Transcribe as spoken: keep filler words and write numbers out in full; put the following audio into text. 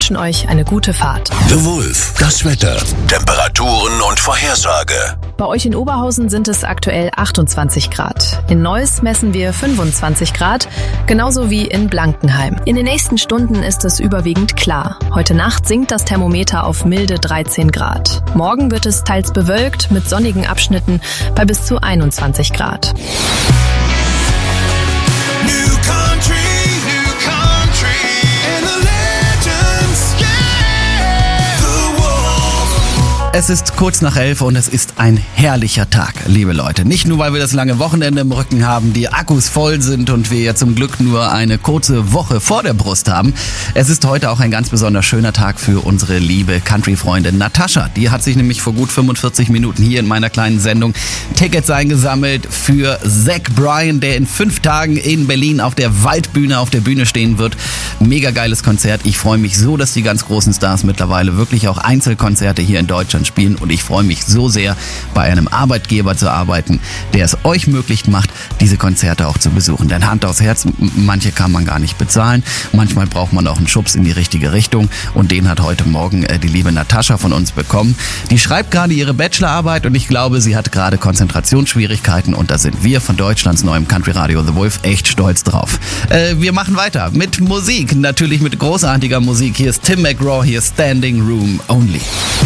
wünschen euch eine gute Fahrt. The Wolf, das Wetter, Temperaturen und Vorhersage. Bei euch in Oberhausen sind es aktuell achtundzwanzig Grad. In Neuss messen wir fünfundzwanzig Grad, genauso wie in Blankenheim. In den nächsten Stunden ist es überwiegend klar. Heute Nacht sinkt das Thermometer auf milde dreizehn Grad. Morgen wird es teils bewölkt mit sonnigen Abschnitten bei bis zu einundzwanzig Grad. Es ist kurz nach elf und es ist ein herrlicher Tag, liebe Leute. Nicht nur, weil wir das lange Wochenende im Rücken haben, die Akkus voll sind und wir ja zum Glück nur eine kurze Woche vor der Brust haben. Es ist heute auch ein ganz besonders schöner Tag für unsere liebe Country-Freundin Natascha. Die hat sich nämlich vor gut fünfundvierzig Minuten hier in meiner kleinen Sendung Tickets eingesammelt für Zach Bryan, der in fünf Tagen in Berlin auf der Waldbühne auf der Bühne stehen wird. Mega geiles Konzert. Ich freue mich so, dass die ganz großen Stars mittlerweile wirklich auch Einzelkonzerte hier in Deutschland spielen und ich freue mich so sehr, bei einem Arbeitgeber zu arbeiten, der es euch möglich macht, diese Konzerte auch zu besuchen. Denn Hand aufs Herz, manche kann man gar nicht bezahlen, manchmal braucht man auch einen Schubs in die richtige Richtung und den hat heute Morgen äh, die liebe Natascha von uns bekommen. Die schreibt gerade ihre Bachelorarbeit und ich glaube, sie hat gerade Konzentrationsschwierigkeiten und da sind wir von Deutschlands neuem Country Radio The Wolf echt stolz drauf. Äh, wir machen weiter mit Musik, natürlich mit großartiger Musik. Hier ist Tim McGraw, hier ist Standing Room Only.